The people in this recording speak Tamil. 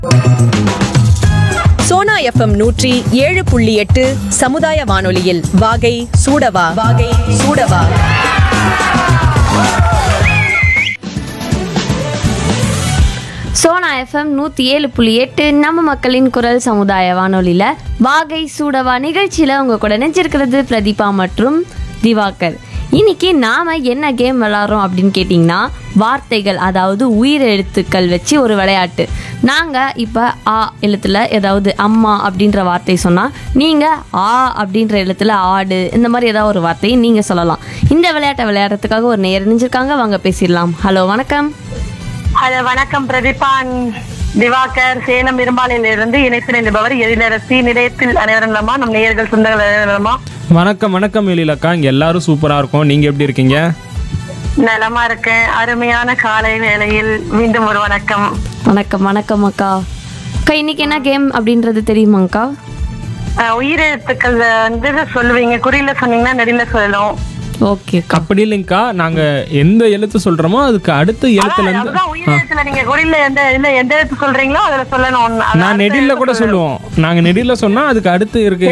சோனா எஃப்எம் 107.8 சமுதாய வானொலியில் வாகை சூடவா சோனா எஃப்எம் 107.8 நம்ம மக்களின் குரல் சமுதாய வானொலியில் வாகை சூடவா நிகழ்ச்சியில் உங்கள் கூட நினைச்சிருக்கிறது பிரதீபா மற்றும் திவாகர். இன்னைக்கு நாம் என்ன கேம் விளாட்றோம் அப்படின்னு கேட்டிங்கன்னா, வார்த்தைகள், அதாவது உயிர் எழுத்துக்கள் வச்சு ஒரு விளையாட்டு. நாங்கள் இப்போ ஆ எழுத்தில் ஏதாவது அம்மா அப்படின்ற வார்த்தை சொன்னால், நீங்கள் ஆ அப்படின்ற எழுத்தில் ஆடு, இந்த மாதிரி ஏதாவது ஒரு வார்த்தையை நீங்கள் சொல்லலாம். இந்த விளையாட்டை விளையாடுறதுக்காக ஒரு நேரம் நினைஞ்சிருக்காங்க, வாங்க பேசிடலாம். ஹலோ, வணக்கம். ஹலோ, வணக்கம். பிரதீபா, திவாகர், சேலம் இரும்பாலையிலிருந்து இணைப்பு நிலைபவர் எழிலரசி. நிலையத்தில் அனைவரும் நலமா? நம் நேயர்கள் சொந்தங்கள் அனைவரும் நலமா? வணக்கம் எழிலக்கா. இங்க எல்லாரும் சூப்பரா இருக்கும். நீங்க எப்படி இருக்கீங்க? நலமா இருக்கேன். அருமையான காலை வேளையில் மீண்டும் ஒரு வணக்கம். வணக்கம் அக்கா. அக்கா, இன்னைக்கு என்ன கேம் அப்படின்றது தெரியுமாக்கா? உயிரெழுத்துக்கள் சொல்லுவீங்க, குறியில சொன்னீங்கன்னா நெடில சொல்லணும். ஓகே. அப்படி இல்லைங்கக்கா, நாங்க எந்த எழுத்து சொல்றோமோ அதுக்கு அடுத்த எழுத்துல இருந்து உயிரெழுத்துல நீங்க குறியில எந்த எழுத்து சொல்றீங்களோ அதுல சொல்லணும். நான் நெடில கூட சொல்லுவோம். நாங்க நெடில சொன்னா அதுக்கு அடுத்து இருக்கு